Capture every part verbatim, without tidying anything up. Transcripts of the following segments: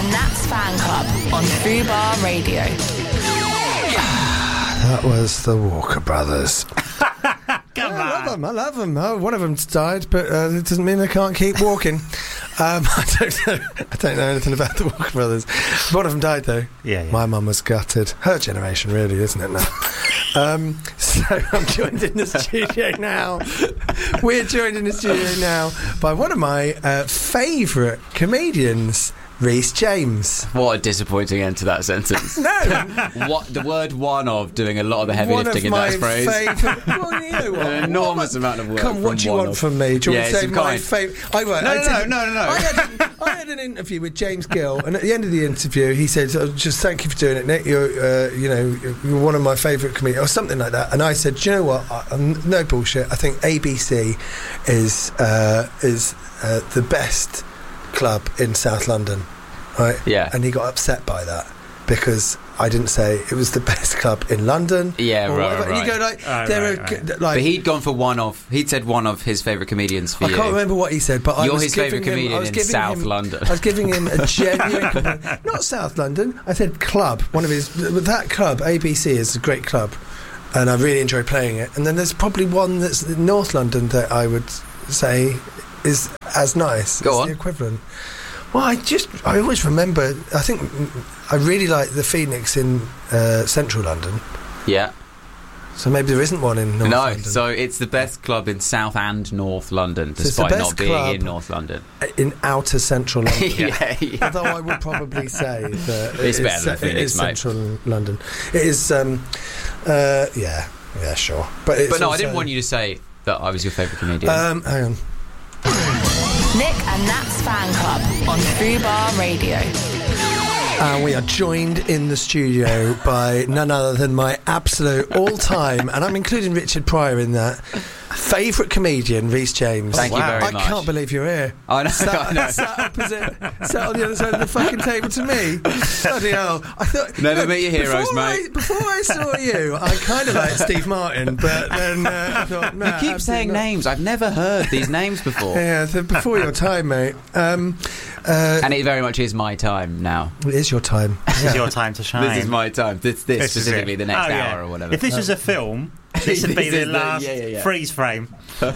and Nat's Fan Club on Fubar Radio. That was the Walker Brothers. Come I love on. them. I love them. Oh, one of them's died, but uh, it doesn't mean they can't keep walking. um, I don't know. I don't know anything about the Walker Brothers. One of them died, though. Yeah, yeah. My mum was gutted. Her generation, really, isn't it now? um, so I'm joined in the studio now. We're joined in the studio now by one of my uh, favourite comedians, Rhys James. What a disappointing end to that sentence. No, What the word one of doing a lot of the heavy one lifting of in my that phrase. favourite. Well, you know what? An enormous amount of work. Come, what from do you one want of. from me? Do you Yeah, want to it's say some my kind. favourite? I won't. No, I no, did- no, no, no. I had, I had an interview with James Gill, and at the end of the interview, he said, oh, "Just thank you for doing it, Nick. You're, uh, you know, you're one of my favourite comedians," or something like that. And I said, "Do you know what? I, I'm, no bullshit. I think A B C is uh, is uh, the best club in South London." Right? Yeah. And he got upset by that because I didn't say it was the best club in London. Yeah, or right, whatever. right. And you go like, Oh, there right, are right. g- like. But he'd gone for one of. He'd said one of his favourite comedians for I you. can't remember what he said, but I You're was his giving favourite him, I comedian was in giving South him, London. I was giving him a genuine compliment. Not South London. I said club. One of his. That club, A B C, is a great club, and I really enjoy playing it. And then there's probably one that's in North London that I would say is as nice. Go as on. the equivalent. Well, I just, I always remember, I think I really like the Phoenix in uh, central London, Yeah. so maybe there isn't one in North no, London. so it's the best club in South and North London, So it's the despite best not being club in North London. in outer central London. yeah, yeah. Although I would probably say that It's it better is, than it Phoenix, is mate. central London. It is, um, uh, yeah, yeah, sure. But, it's But no, I also- didn't want you to say that I was your favourite comedian. Um, hang on. Nick and Nat's Fan Club on Fubar Radio. And we are joined in the studio by none other than my absolute all-time, and I'm including Richard Pryor in that, favourite comedian, Rhys James. Thank you very I much. can't believe you're here. I know, Sat, I know. sat opposite, sat on the other side of the fucking table to me. Bloody hell! I thought Never meet your heroes, before mate. I, before I saw you, I kind of liked Steve Martin, but then uh, I thought, no, You keep absolutely saying not. names. I've never heard these names before. Yeah, the, before your time, mate. Um, uh, And it very much is my time now. it is your time. This is your time to shine. This is my time. This, this, This is specifically it. the next Oh, yeah. hour or whatever. If this was a film, this would be This the is the- last yeah, yeah, yeah. freeze frame.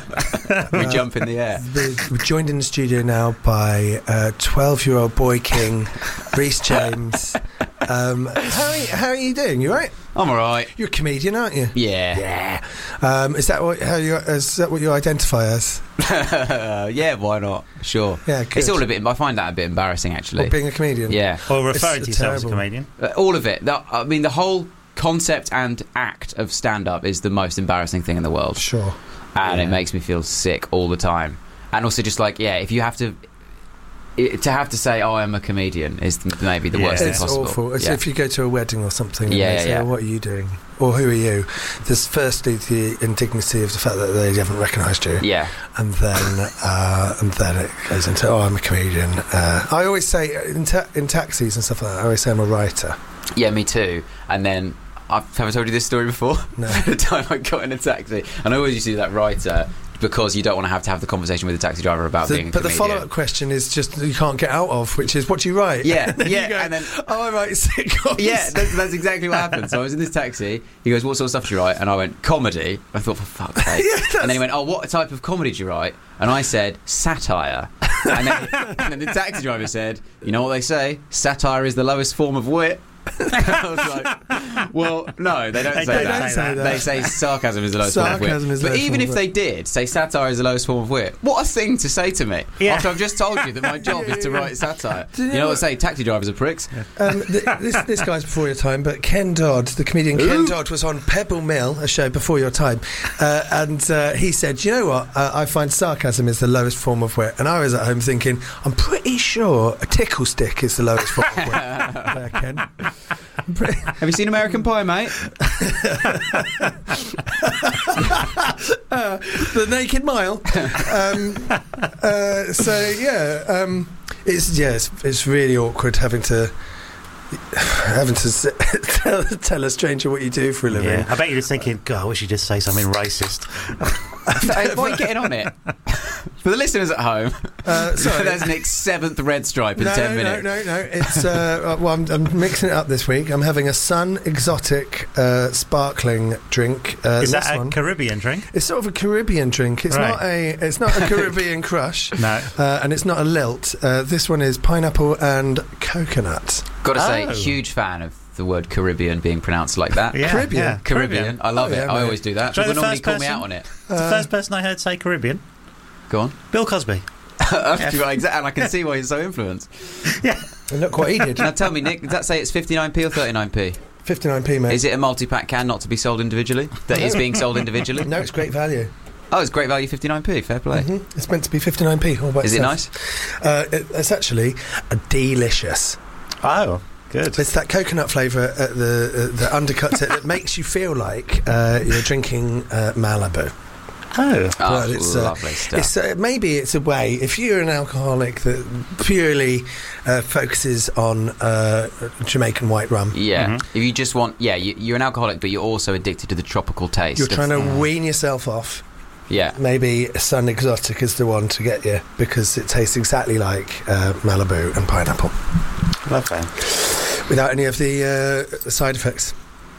Uh, we jump in the air. We're, we're joined in the studio now by uh, twelve-year-old boy king, Rhys James. Um, how, are you, how are you doing? You right? I'm alright. You're a comedian, aren't you? Yeah. Yeah. Um, is that what how you is that what you identify as? yeah, why not? Sure. Yeah, good. It's all a bit. I find that a bit embarrassing, actually. Or being a comedian? Yeah. Or referring It's to yourself as a terrible. comedian. Uh, all of it. The, I mean, the whole concept and act of stand-up is the most embarrassing thing in the world, Sure. and Yeah. it makes me feel sick all the time. And also, just like, yeah, if you have to. It, to have to say, "Oh, I'm a comedian," is maybe the Yeah. worst thing It's possible. awful. It's yeah. if you go to a wedding or something and Yeah, they say, yeah. oh, what are you doing? Or who are you? There's firstly the indignity of the fact that they haven't recognised you. yeah. And then, uh, and then it goes into, oh, I'm a comedian. Uh, I always say in, ta- in taxis and stuff like that. I always say I'm a writer. Yeah, me too. And then, I've, have I told you this story before? No. The time I got in a taxi, and I always used to do that writer because you don't want to have to have the conversation with the taxi driver about The- being a but the comedian. follow-up question is just you can't get out of, which is, what do you write? Yeah, And then yeah, you go, and then- oh, I write sitcoms. Yeah, that's, that's exactly what happened. So I was in this taxi. He goes, "What sort of stuff do you write?" And I went, "Comedy." I thought, for fuck's sake. Yeah, that's- And then he went, "Oh, what type of comedy do you write?" And I said, "Satire." And then, and then the taxi driver said, "You know what they say? Satire is the lowest form of wit." I was like, well, no, they don't They say, don't that. say that. They say sarcasm is the lowest Sarcasm form of wit. is the But lowest even form if of they wit. did say satire is the lowest form of wit, what a thing to say to me. Yeah. After I've just told you that my job is to write satire. Do you You know know what- what they say? Taxi drivers are pricks. Um, th- this, this guy's before your time, but Ken Dodd, the comedian Ken Ooh. Dodd, was on Pebble Mill, a show before your time, uh, and uh, he said, you know what, uh, I find sarcasm is the lowest form of wit. And I was at home thinking, I'm pretty sure a tickle stick is the lowest form of wit. uh, Ken. I'm pretty- Have you seen American Pie, mate? uh, the Naked Mile. Um, uh, so, yeah, um, it's, yeah it's, it's really awkward having to having to s- tell, tell a stranger what you do for a living. Yeah. I bet you're just thinking, God, I wish you'd just say something racist. Why are you getting on it? For the listeners at home, Uh, sorry. there's Nick's seventh red stripe in no, ten no, minutes. no, no, no. It's uh, well, I'm, I'm mixing it up this week. I'm having a Sun Exotic uh, sparkling drink. Uh, Is this that a one. Caribbean drink? It's sort of a Caribbean drink. It's Right. not a. It's not a Caribbean crush. No. Uh, and it's not a lilt. Uh, this one is pineapple and coconut. Got to say, Oh. huge fan of the word Caribbean being pronounced like that. Yeah, Caribbean? yeah. Caribbean. I love Oh, it. yeah, I mate. always do that. Do you know People the normally first call me person? out on it. The first person I heard say Caribbean, Go on. Bill Cosby. Exactly, and I can see why you're so influenced. And look what he did. Now tell me, Nick, does that say it's fifty-nine p or thirty-nine p? fifty-nine p, mate. Is it a multi-pack can not to be sold individually? That is being sold individually? No, it's great value. Oh, it's great value, fifty-nine p. Fair play. hmm It's meant to be fifty-nine p. All by Is it itself. nice? Uh, it, it's actually a delicious. Oh, good. It's that coconut flavour at the uh, that undercuts it that makes you feel like uh, you're drinking uh, Malibu. Oh. Oh, Well, it's, uh, lovely stuff. It's uh, maybe it's a way if you're an alcoholic that purely uh, focuses on uh, Jamaican white rum. Yeah, Mhm. if you just want, yeah, you, you're an alcoholic, but you're also addicted to the tropical taste. You're of- trying to wean yourself off. yeah, Maybe Sun Exotic is the one to get you because it tastes exactly like uh, Malibu and pineapple Lovely. without any of the uh, side effects.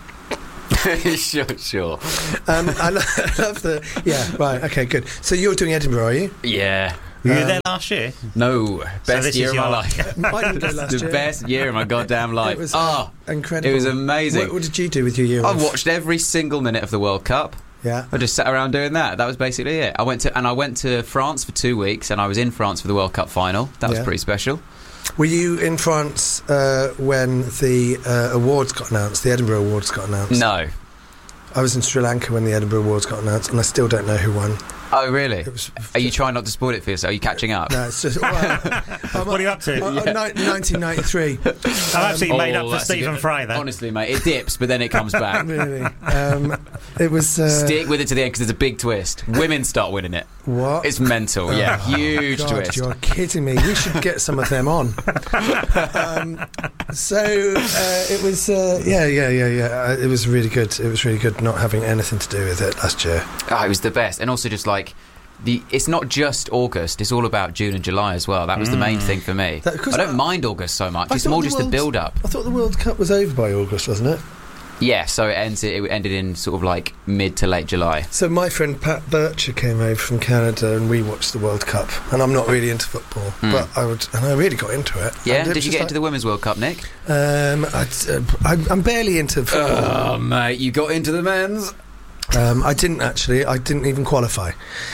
sure, sure. Um, I, lo- I love the yeah right okay good. So you're doing Edinburgh, are you? Yeah. Were you Um, there last year? No, best this year is of my your- life. I didn't go last the year. best year of my goddamn life. It was oh, incredible. it was amazing. What, what did you do with your year? I off? watched every single minute of the World Cup. Yeah. I just sat around doing that. That was basically it. I went to and I went to France for two weeks, and I was in France for the World Cup final. That was Yeah. pretty special. Were you in France uh, when the uh, awards got announced? The Edinburgh Awards got announced. No. I was in Sri Lanka when the Edinburgh Awards got announced, and I still don't know who won. Oh, really? It was. Are you trying not to spoil it for yourself? Are you catching up? No, it's just. Well, I'm, What are you up to? I'm, I'm ni- nineteen ninety-three. I've absolutely made Oh, up for that's a Stephen good- Fry there. Honestly, mate, it dips, but then it comes back. Really. Um, it was. Uh, Stick with it to the end because there's a big twist. Women start winning it. what? It's mental. Yeah, Oh, huge God, twist. You're kidding me. We should get some of them on. um, so uh, it was. Uh, yeah, yeah, yeah, yeah. Uh, it was really good. It was really good not having anything to do with it last year. Oh, it was the best, and also just like the. It's not just August; it's all about June and July as well. That was the main thing for me. That- 'cause I don't I- mind August so much. I It's thought more the just the World- build-up. I thought the World Cup was over by August, wasn't it? Yeah, so it ends. It ended in sort of like mid to late July. So my friend Pat Bircher came over from Canada and we watched the World Cup. And I'm not really into football, Mm. but I would, and I really got into it. Yeah, And it did was you just get into the Women's World Cup, Nick? the? Um, I'd, uh, I'm, I'm barely into football. Oh, mate, you got into the men's. Um, I didn't actually. I didn't even qualify.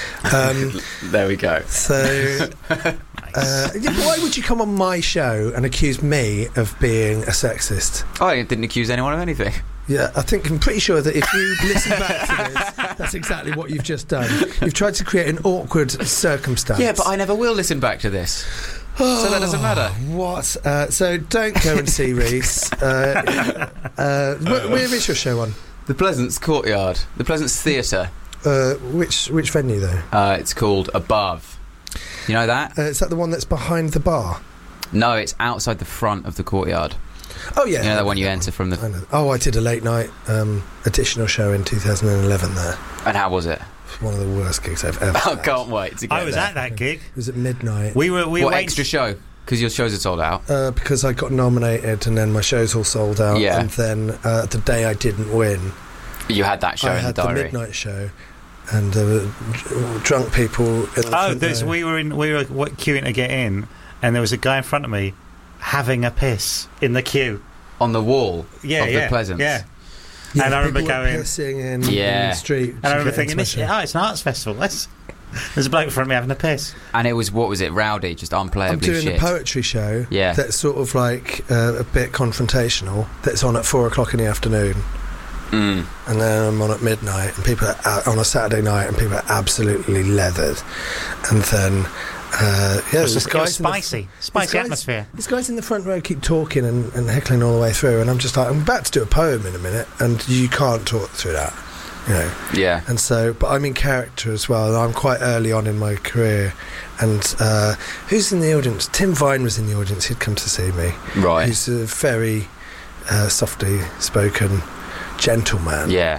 Um, There we go. so, uh, yeah, why would you come on my show and accuse me of being a sexist? I didn't accuse anyone of anything. Yeah, I think I'm pretty sure that if you listen back to this, that's exactly what you've just done. You've tried to create an awkward circumstance. Yeah, but I never will listen back to this. So that doesn't matter. What? Uh, so don't go and see Reese. Uh, uh, where, where is your show on? The Pleasance Courtyard, the Pleasance Theatre. Uh, which which venue though? Uh, it's called Above. You know that? Uh, is that the one that's behind the bar? No, it's outside the front of the courtyard. Oh yeah. You know I that one you that enter from I the. know. Oh, I did a late night um, additional show in two thousand eleven there. And how was it? One of the worst gigs I've ever. I had. can't wait to get I was there. at that gig. It was at midnight. We were. We What were extra show? Because your shows are sold out. Uh, because I got nominated and then my shows all sold out. Yeah. And then uh, the day I didn't win, You had that show I in had the the diary. midnight show, and there were dr- drunk people in the Oh, front there's, row. we were in. We were w- queuing to get in, and there was a guy in front of me having a piss in the queue. On the wall Yeah, of yeah, the Pleasance. yeah. Yeah, and I remember people were going- pissing in, Yeah. in the street. And to I remember get thinking, into my this, show. oh, it's an arts festival. Let's, there's a bloke in front of me having a piss. And it was, what was it, rowdy, just unplayably I'm doing shit. a poetry show Yeah. that's sort of like uh, a bit confrontational, that's on at four o'clock in the afternoon, Mm. and then I'm on at midnight, and people are uh, on a Saturday night, and people are absolutely leathered, and then uh, yeah, It was, this it was guy's in the- spicy. these Spicy guys- atmosphere. These guys in the front row keep talking and, and heckling all the way through, and I'm just like, I'm about to do a poem in a minute, and you can't talk through that, you know. Yeah. And so, but I'm in character as well, and I'm quite early on in my career. And uh, who's in the audience? Tim Vine was in the audience. He'd come to see me. Right. He's a very uh, softly spoken gentleman. Yeah.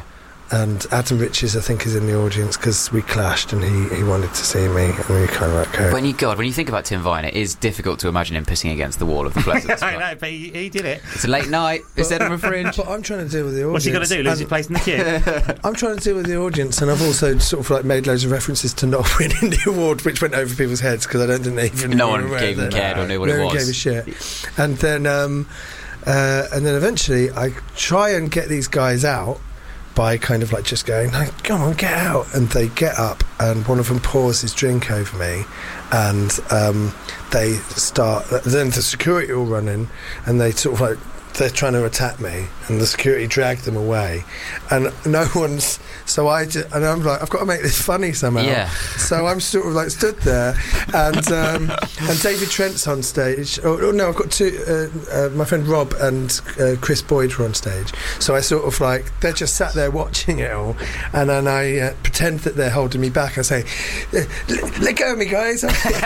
and Adam Riches, I think, is in the audience because we clashed and he, he wanted to see me, and we kind of like go. When you God, when you think about Tim Vine, it is difficult to imagine him pissing against the wall of the Pleasance. I know, but he, he did it. It's a late night. It's Edinburgh Fringe. But I'm trying to deal with the audience. What's he got to do? Lose his and place in the queue? I'm trying to deal with the audience, and I've also sort of like made loads of references to not winning the award, which went over people's heads because I don't think they even No were one aware even that- cared or knew what no it one was. gave a shit. And then, um, uh, and then eventually, I try and get these guys out by kind of like just going, no, come on, get out. And they get up, and one of them pours his drink over me, and um, they start. Then the security all run in, and they sort of like. They're trying to attack me, and the security dragged them away, and no one's. So I ju- and I'm like, I've got to make this funny somehow. Yeah. So I'm sort of like stood there, and um, and David Trent's on stage. Oh, oh no, I've got two. Uh, uh, my friend Rob and uh, Chris Boyd were on stage. So I sort of like they're just sat there watching it all, and then I uh, pretend that they're holding me back. I say, "Let let go of me, guys!"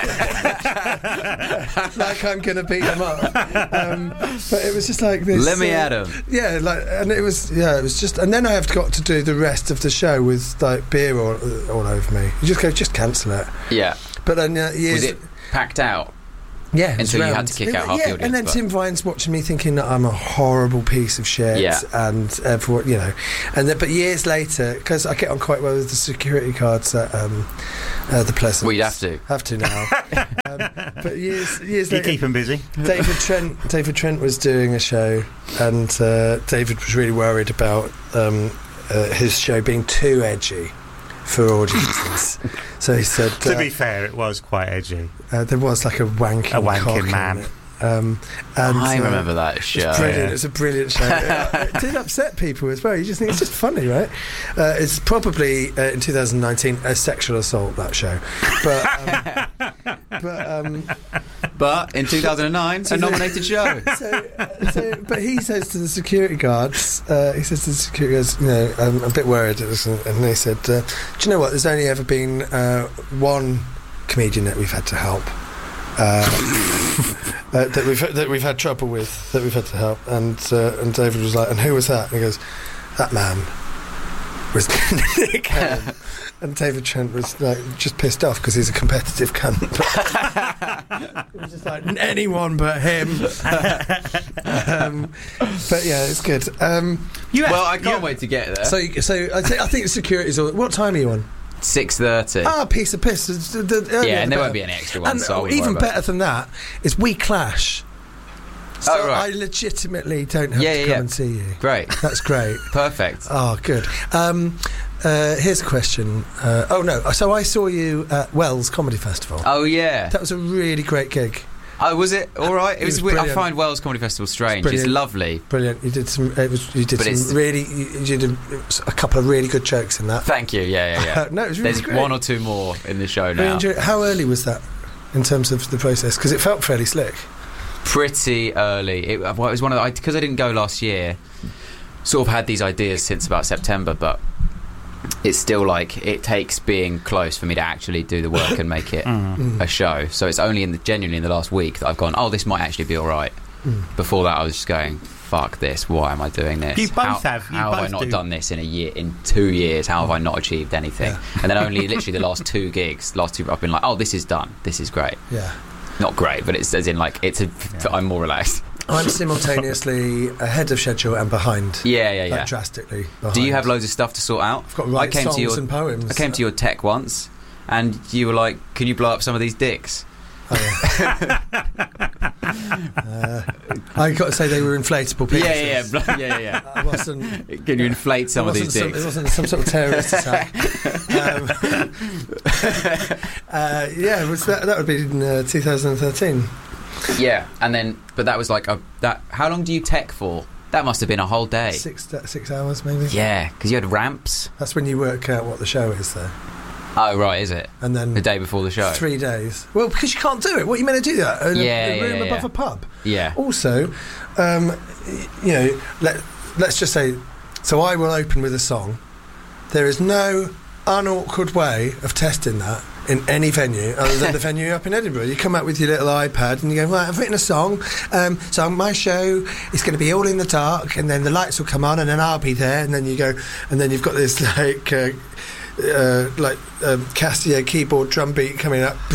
Like I'm gonna beat them up. Um, but it was just like. This, Let me uh, at him. Yeah, like, and it was, yeah, it was just, and then I have got to do the rest of the show with like beer all, all over me. You just go, just cancel it. Yeah. But then uh, years, Was it packed out? yeah, it was until you had round. to kick out half yeah, the audience, and then but- Tim Vine's watching me thinking that I'm a horrible piece of shit. Yeah. And everyone, you know, and then but years later, because I get on quite well with the security guards at um, uh, the Pleasance. Well, you'd have to. Have to now. um, but years, years You later, keep him busy. David Trent David Trent was doing a show, and uh, David was really worried about um, uh, his show being too edgy for audiences. So he said To uh, be fair, it was quite edgy. uh, there was like a wanking, A wanking cock in man. it. Um, and, I uh, remember that show. It's brilliant. yeah. It's a brilliant show. it, it did upset people as well. You just think it's just funny, right? Uh, it's probably uh, in two thousand nineteen a sexual assault, that show, but um, but um, But in two thousand nine, a nominated show. so, so, but he says to the security guards, uh, he says to the security guards, you know, I'm a bit worried, and they said, uh, do you know what? There's only ever been uh, one comedian that we've had to help. Uh, uh, that we've that we've had trouble with, that we've had to help, and uh, and David was like, and who was that? And he goes, that man was Nick Cannon. And David Trent was like just pissed off because he's a competitive cunt. It was just like anyone but him. um, but yeah, it's good. Um, You Well, I asked- can't you- wait to get there. so so I, th- I think security's all. What time are you on? six thirty. Ah, piece of piss. The- the- the earlier Yeah, and the there won't better. be any extra ones. And so I oh, wouldn't even worry about better than that is we clash. So Oh, right. I legitimately don't have Yeah, to yeah, come yeah. and see you. it. Great. That's great. Perfect. Oh, good. Um, uh, here's a question. Uh, oh no, so I saw you at Wells Comedy Festival. Oh, yeah. That was a really great gig. Oh, was it all right? It, It was. was weird. I brilliant. find Wells Comedy Festival strange. It's brilliant. lovely. Brilliant. You did some. It was. You did But it's- some really. You, you did a, a couple of really good jokes in that. Thank you. Yeah, yeah, yeah. No, it was really There's great. one or two more in the show Really now. enjoyed it. How early was that in terms of the process? Because it felt fairly slick. Pretty early. It, well, it was one of the because I didn't go last year. Sort of had these ideas since about September, but it's still like it takes being close for me to actually do the work and make it Mm. a show. So it's only in the genuinely in the last week that I've gone, oh, this might actually be all right. Mm. Before that, I was just going, fuck this. Why am I doing this? You both how, have. You how have I both not do. done this in a year? In two years, how have I not achieved anything? Yeah. And then only literally the last two gigs, last two, I've been like, oh, this is done. This is great. Yeah. Not great, but it's as in like it's a. I'm more relaxed. I'm simultaneously ahead of schedule and behind. Yeah, yeah, Like yeah. drastically behind. Do you have loads of stuff to sort out? I've got to write I came songs to your, and poems. I came to your tech once, and you were like, "Can you blow up some of these dicks?" Oh, yeah. uh, I got to say they were inflatable penises. Yeah, yeah, yeah, blow- yeah, yeah. yeah. I wasn't. Can you inflate some it of these wasn't some, dicks? It wasn't some sort of terrorist attack. um, uh, yeah, it was that, that would be in uh, two thousand thirteen. Yeah, and then, but that was like a that. How long do you tech for? That must have been a whole day. Six six hours maybe. Yeah, because you had ramps. That's when you work out what the show is, though. Oh right, is it And then the day before the show? three days. Well, because you can't do it. What are you meant to do that in a, Yeah, a room yeah, above yeah. a pub? Yeah. Also, um, y- you know, let let's just say. So I will open with a song. There is no unawkward way of testing that in any venue other than the venue up in Edinburgh. You come out with your little iPad and you go, right, I've written a song, um, so my show is going to be all in the dark, and then the lights will come on, and then I'll be there, and then you go, and then you've got this like uh, uh, like um, Casio keyboard drum beat coming up.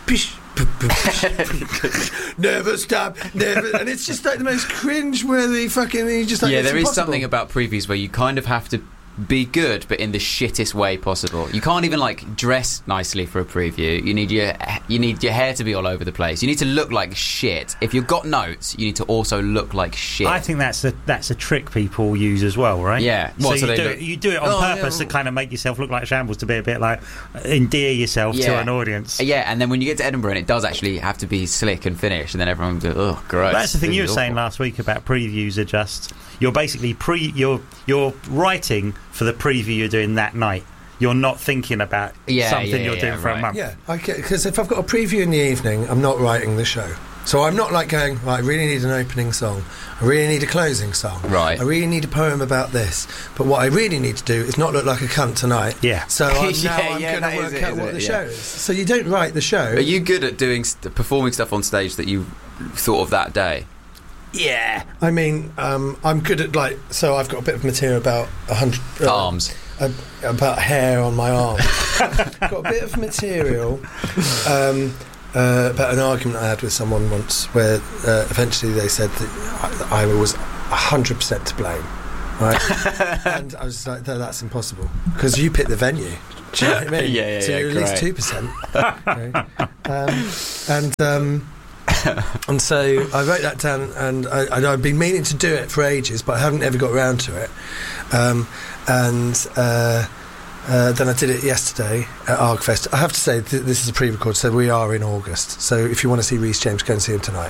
Never stop, never, and it's just like the most cringe-worthy fucking. You just like, yeah, it's there is impossible. something about previews where you kind of have to be good, but in the shittest way possible. You can't even like dress nicely for a preview. You need your you need your hair to be all over the place. You need to look like shit. If you've got notes, you need to also look like shit. I think that's a that's a trick people use as well, right? Yeah. So, What, so you, they do look- it, you do it on Oh, purpose yeah. to kind of make yourself look like shambles, to be a bit like endear yourself to Yeah. an audience. Yeah, and then when you get to Edinburgh, and it does actually have to be slick and finished, and then everyone goes, "Oh, gross." That's the thing This you were is saying awful. last week about previews are just you're basically pre you're you're writing for the preview you're doing that night. You're not thinking about Yeah, something yeah, you're yeah, doing for right. a month. Yeah, because if I've got a preview in the evening, I'm not writing the show. So I'm not like going, right, I really need an opening song. I really need a closing song. Right. I really need a poem about this. But what I really need to do is not look like a cunt tonight. Yeah. So I'm, Yeah, now I'm yeah, going that to is work it, out isn't what it? the Yeah. show is. So you don't write the show. Are you good at doing st- performing stuff on stage that you thought of that day? Yeah. I mean, um, I'm good at, like, so I've got a bit of material about a hundred... Uh, Arms. a, about hair on my arm. Got a bit of material um, uh, about an argument I had with someone once, where uh, eventually they said that I, I was a hundred percent to blame, right? And I was like, no, that's impossible because you picked the venue. Do you know what I mean? Yeah, yeah, so yeah, you're at least great. two percent. Okay. Um, and um, and so I wrote that down, and, I, and I've been meaning to do it for ages, but I haven't ever got around to it. Um, and uh, uh, then I did it yesterday at ArgFest. I have to say, th- this is a pre-record, so we are in August. So if you want to see Rhys James, go and see him tonight.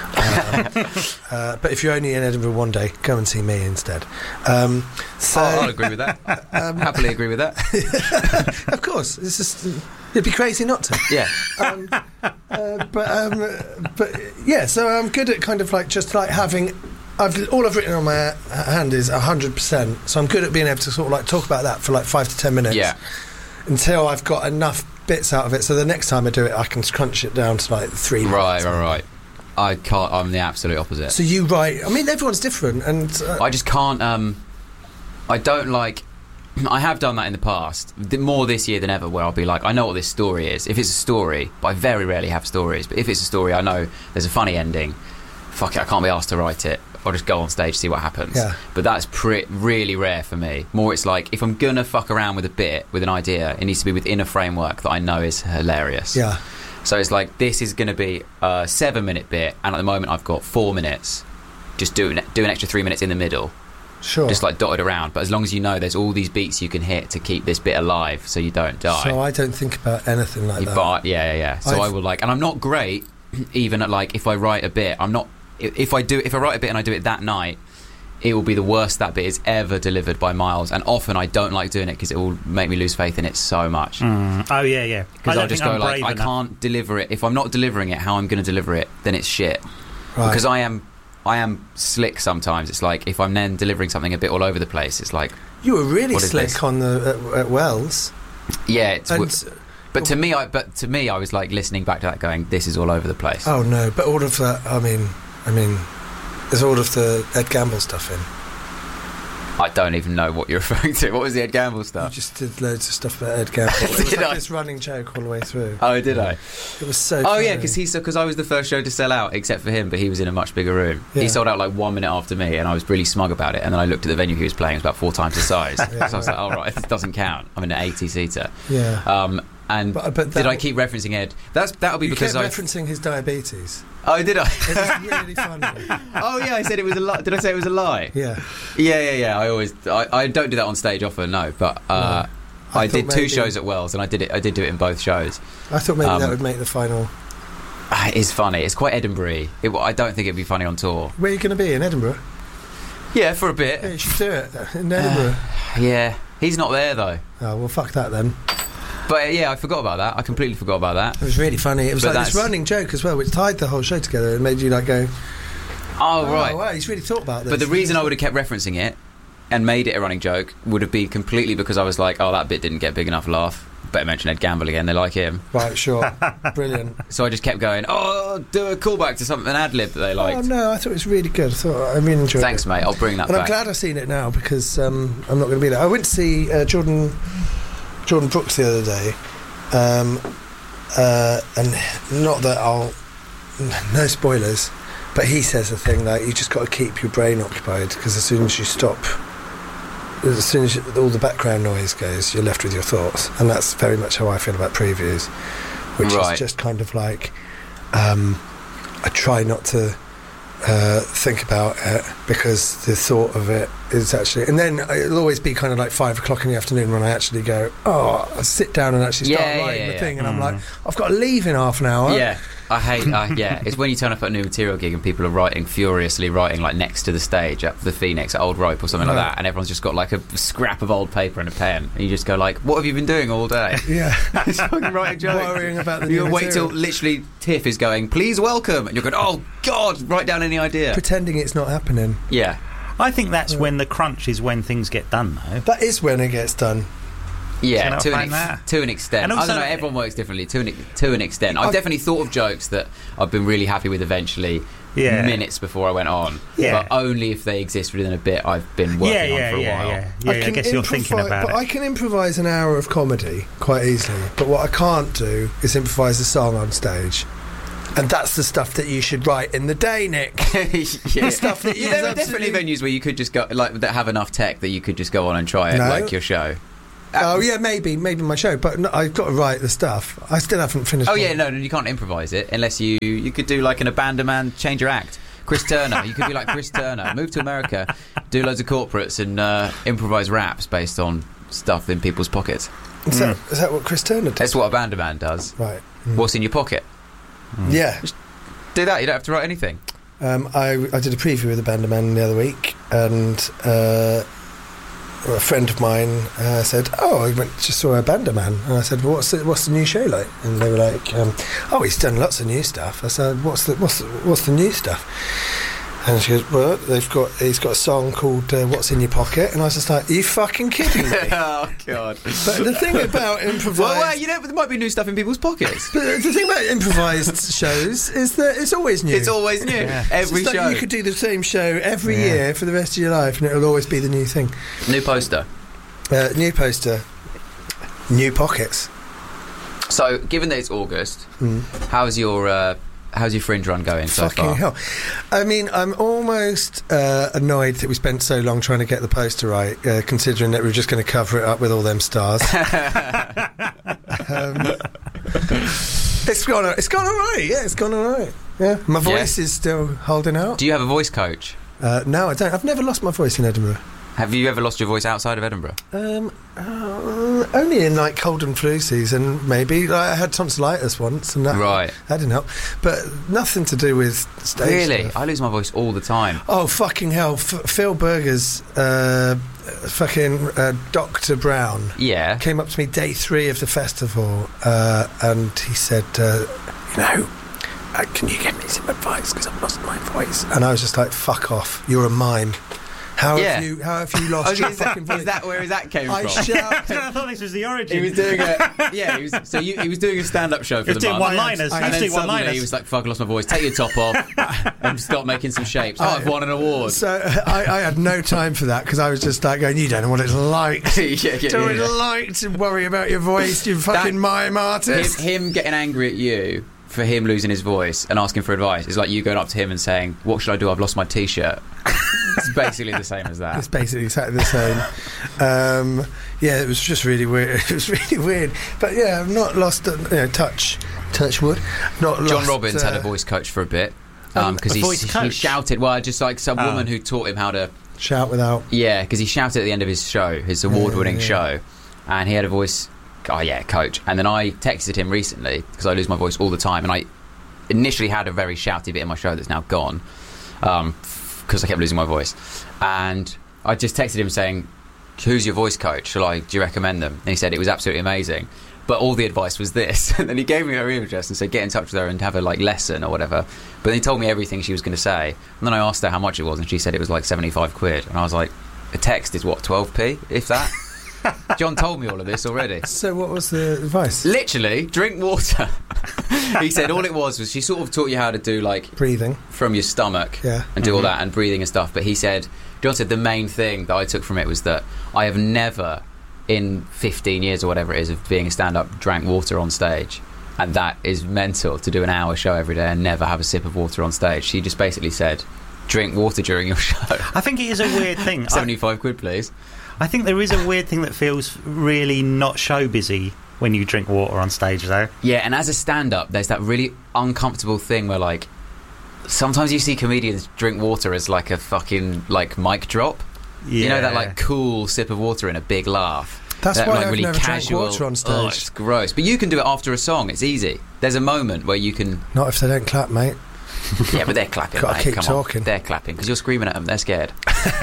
Um, uh, but if you're only in Edinburgh one day, go and see me instead. Um, so, I'll, I'll agree with that. um, Happily agree with that. of course, it's just, it'd be crazy not to. Yeah. um, uh, but um, but yeah, so I'm good at kind of like just like having. I've all I've written on my hand is a hundred percent. So I'm good at being able to sort of like talk about that for like five to ten minutes. Yeah. Until I've got enough bits out of it, so the next time I do it, I can crunch it down to like three. Right, minutes. right, right. I can't. I'm the absolute opposite. So you write. I mean, everyone's different, and uh, I just can't. Um, I don't like. I have done that in the past, th- more this year than ever, where I'll be like, I know what this story is. If it's a story, but I very rarely have stories. But if it's a story, I know there's a funny ending. Fuck it, I can't be asked to write it. I'll just go on stage, see what happens. Yeah. But that's pre- really rare for me. More, it's like if I'm gonna fuck around with a bit, with an idea, it needs to be within a framework that I know is hilarious. yeah, So it's like, this is going to be a seven minute bit, and at the moment I've got four minutes. Just do an, do an extra three minutes in the middle, sure. just like dotted around. But as long as you know there's all these beats you can hit to keep this bit alive, so you don't die. So I don't think about anything like You that. buy- yeah, yeah, yeah. So I've- I will like, and I'm not great, even at like if I write a bit, I'm not. If I do, if I write a bit and I do it that night, it will be the worst that bit is ever delivered by miles. And often I don't like doing it because it will make me lose faith in it so much. Mm. Oh yeah, yeah. Because I I'll don't just think go I'm like, brave I enough. can't deliver it. If I'm not delivering it how I'm going to deliver it, then it's shit. Right. Because I am, I am slick sometimes. It's like if I'm then delivering something a bit all over the place, it's like, You were really What is slick this? on the at, at Wells. yeah. It's, And, but to me, I but to me, I was like listening back to that, going, this is all over the place. oh no, but all of that. I mean, I mean, there's all of the Ed Gamble stuff in. I don't even know what you're referring to. What was the Ed Gamble You stuff? just did loads of stuff about Ed Gamble. It was Did like I? this running joke all the way through. Oh, did I? It was so. Oh funny. yeah, because he's because I was the first show to sell out, except for him, but he was in a much bigger room. Yeah. He sold out like one minute after me, and I was really smug about it. And then I looked at the venue he was playing; it was about four times the size. Yeah, so I was like, "Oh right, this doesn't count. I'm in an eighty seater." Yeah. Um, and But- but that- did I keep referencing Ed? That's that'll be You because kept I. referencing his diabetes. Oh, did I? It was really funny. Oh yeah, I said it was a lie. Did I say it was a lie? Yeah. Yeah, yeah, yeah. I always, I, I don't do that on stage often, no. But uh, I I, thought did two maybe- shows at Wells, and I did it. I did do it in both shows. I thought maybe Um, that would make the final. Ah, It is funny. It's quite Edinburgh-y. It, I don't think it'd be funny on tour. Where are you going to be in Edinburgh? Yeah, for a bit. Yeah, you should do it in Edinburgh. Yeah, he's not there though. Oh well, fuck that then. But uh, yeah, I forgot about that. I completely forgot about that. It was really funny. It was But like this that's- running joke as well, which tied the whole show together and made you like go, Oh, "Oh right. wow, he's really thought about this." But the reason I would have kept referencing it and made it a running joke would have been completely because I was like, oh, that bit didn't get a big enough laugh. better mention Ed Gamble again. They like him. Right, sure. Brilliant. So I just kept going, oh, do a callback to something, an ad-lib that they liked. Oh, no, I thought it was really good. I thought I really enjoyed Thanks, it. mate. I'll bring that And back. I'm glad I've seen it now because um, I'm not going to be there. I went to see uh, Jordan Jordan Brooks the other day, um, uh, and not that I'll... No spoilers, but he says a thing like, you just got to keep your brain occupied because as soon as you stop... As soon as you, all the background noise goes, you're left with your thoughts, and that's very much how I feel about previews, which Right. is just kind of like um, I try not to uh, think about it because the thought of it is actually, and then it'll always be kind of like five o'clock in the afternoon when I actually go, oh, I sit down and actually start Yeah, yeah, writing yeah, the yeah. thing, and Mm. I'm like, I've got to leave in half an hour. Yeah, I hate. Uh, yeah, it's when you turn up at a new material gig and people are writing furiously, writing like next to the stage at the Phoenix at Old Rope or something like Right. that, and everyone's just got like a scrap of old paper and a pen, and you just go like, "What have you been doing all day?" Yeah. Just fucking writing jokes. Worrying about the You new wait till material. literally Tiff is going, "Please welcome," and you're going, "Oh God, write down any idea." Pretending it's not happening. Yeah, I think that's when the crunch is when things get done, though. That is when it gets done. yeah, Can I to an, find ex- that? to an extent. And I don't also- know. Everyone works differently. To an to an extent, I've I've- definitely thought of jokes that I've been really happy with eventually. Yeah. Minutes before I went on, Yeah. but only if they exist within a bit I've been working Yeah, yeah, on for a yeah, while. yeah, yeah. I, can guess you're thinking improvise- about but it. I can improvise an hour of comedy quite easily. But what I can't do is improvise a song on stage. And that's the stuff that you should write in the day, Nick. yeah. The stuff that Yeah, is there are absolutely- definitely venues where you could just go like that have enough tech that you could just go on and try it, No. like your show. Oh yeah, maybe, maybe my show. But no, I've got to write the stuff. I still haven't finished. Oh one. yeah, no, no, you can't improvise it unless you you could do like an abandoned man, change your act. Chris Turner, you could be like Chris Turner, move to America, do loads of corporates and uh, improvise raps based on stuff in people's pockets. Is, that, is that what Chris Turner did? That's what abandoned man does. Right. Mm. What's in your pocket? Yeah. Do that. You don't have to write anything. Um, I, I did a preview with the Bandaman the other week, and uh, a friend of mine uh, said, "Oh, I went just saw a Bandaman," and I said, well, "What's the, what's the new show like?" And they were like, um, "Oh, he's done lots of new stuff." I said, "What's the what's the, what's the new stuff?" And she goes, "Well, they've got he's got a song called uh, What's in Your Pocket," and I was just like, "Are you fucking kidding me?" Oh God. But the thing about improvised, Well, well, you know, there might be new stuff in people's pockets. but the thing about improvised shows is that it's always new. It's always new. Yeah. Every It's like show. you could do the same show every Yeah. year for the rest of your life, and it'll always be the new thing. New poster. Uh, new poster, new pockets. So, given that it's August, Mm. how's your uh, how's your fringe run going so Fucking far? hell! I mean, I'm almost uh, annoyed that we spent so long trying to get the poster right, uh, considering that we were just going to cover it up with all them stars. um, it's gone. It's gone all right. Yeah, it's gone all right. Yeah, my voice is still holding out. Do you have a voice coach? Uh, no, I don't. I've never lost my voice in Edinburgh. Have you ever lost your voice outside of Edinburgh? Um, uh, only in like cold and flu season, maybe. Like, I had tonsillitis once, and that, Right. that didn't help. But nothing to do with stage Really? stuff. I lose my voice all the time. Oh fucking hell! F- Phil Berger's uh, fucking uh, Doctor Brown Yeah. came up to me day three of the festival, uh, and he said, uh, "You know, uh, can you give me some advice because I've lost my voice?" And I was just like, "Fuck off! You're a mime. How Yeah. have you? How have you Oh, lost your is, that, fucking voice?" is that where that came I from? shout. I thought this was the origin. He was doing a yeah. He was, so you, he was doing a stand-up show for He the was doing month. one-liners. I- He And was then doing suddenly one-liners. he was like, "Fuck, I lost my voice. Take your top off and start making some shapes." Oh, I've won an award. So uh, I, I had no time for that because I was just like going, "You don't know what it's like. yeah, yeah, You don't know yeah. what it's like to worry about your voice, you fucking mime Him, artist." him getting angry at you for him losing his voice and asking for advice is like you going up to him and saying, "What should I do? I've lost my T-shirt." It's basically the same as It's that. basically exactly the same. Um, yeah, it was just really weird. It was really weird. But yeah, I've not lost, uh, you know, touch, touch wood. Not John lost, Robbins uh, had a voice coach for a bit Um, because a he, voice he coach? shouted. Well, just like some Oh. woman who taught him how to. shout without. Yeah, because he shouted at the end of his show, his award-winning yeah. show, and he had a voice. Oh yeah, coach. And then I texted him recently because I lose my voice all the time, and I initially had a very shouty bit in my show that's now gone because I kept losing my voice. And I just texted him saying, "Who's your voice coach? Shall I? Do you recommend them?" And he said it was absolutely amazing, but all the advice was this. And then he gave me her email address and said, "Get in touch with her and have a like lesson or whatever." But then he told me everything she was going to say, and then I asked her how much it was, and she said it was like seventy-five quid. And I was like, "A text is what, twelve p, if that?" John told me all of this already. So what was the advice? Literally, drink water. He said all it was was she sort of taught you how to do like breathing from your stomach, yeah, and do mm-hmm. all that and breathing and stuff. But he said, John said the main thing that I took from it was that I have never, in fifteen years or whatever it is of being a stand-up, drank water on stage. And that is mental, to do an hour show every day and never have a sip of water on stage. She just basically said, drink water during your show. I think it is a weird thing. seventy-five quid, please. I think there is a weird thing that feels really not show busy when you drink water on stage, though. Yeah, and as a stand-up, there's that really uncomfortable thing where, like, sometimes you see comedians drink water as, like, a fucking, like, mic drop. Yeah. You know, that, like, cool sip of water and a big laugh. That's that, why like, I've really never casual, drank water on stage. Oh, it's gross. But you can do it after a song. It's easy. There's a moment where you can... Not if they don't clap, mate. Yeah, but they're clapping, Gotta mate. keep Come talking. on. They're clapping, because you're screaming at them. They're scared.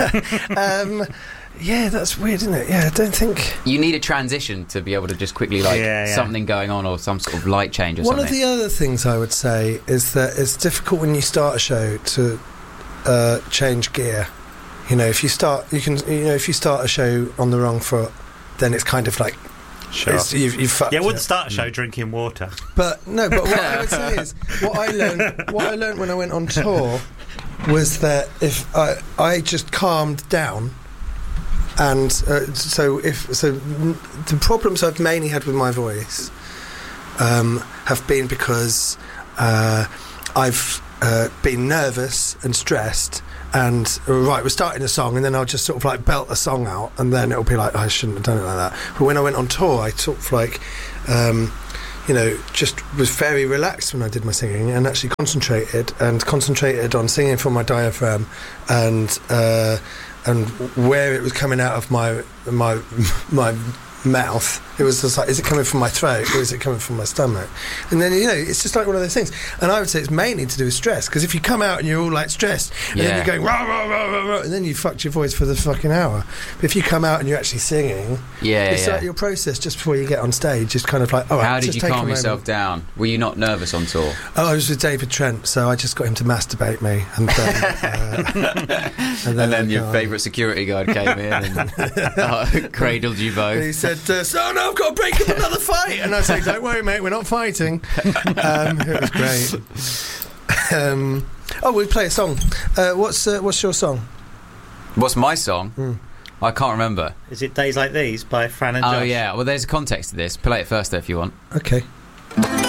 um, yeah, that's weird, isn't it? Yeah, I don't think... You need a transition to be able to just quickly, like, yeah, yeah. something going on or some sort of light change or One something. of the other things I would say is that it's difficult when you start a show to uh, change gear. You know, if you start, you can, you know, if you start a show on the wrong foot, then it's kind of like, Sure. it's, you've, you've fucked Yeah, I wouldn't it. start a show drinking water. But no, but what I would say is, what I learned, what I learned when I went on tour was that if I, I just calmed down, and uh, so if so, the problems I've mainly had with my voice um, have been because uh, I've uh, been nervous and stressed. And uh, right, we're starting a song, and then I'll just sort of like belt a song out, and then it'll be like, oh, I shouldn't have done it like that. But when I went on tour, I sort of like, um, you know, just was very relaxed when I did my singing, and actually concentrated and concentrated on singing from my diaphragm, and uh, and where it was coming out of my my my mouth. It was just like, is it coming from my throat or is it coming from my stomach? And then, you know, it's just like one of those things. And I would say it's mainly to do with stress, because if you come out and you're all like stressed, and Yeah. then you're going rah, rah, rah, rah, rah, and then you fucked your voice for the fucking hour. But if you come out and you're actually singing, Yeah, it's yeah. like your process just before you get on stage is kind of like, all right, How did just you take a calm moment. yourself down? Were you not nervous on tour? Oh, I was with David Trent, so I just got him to masturbate me, and then, uh, and And then I your go, favourite security guard came in and uh, cradled you And he both. said, uh, "So no, I've got to break up another fight." And I say, "Don't worry, mate, we're not fighting." Um, it was great. Um, oh, we play a song. Uh, what's uh, what's your song? What's my song? Mm. I can't remember. Is it Days Like These by Fran and Oh, Josh? yeah. Well, there's a context to this. Play it first, though, if you want. Okay.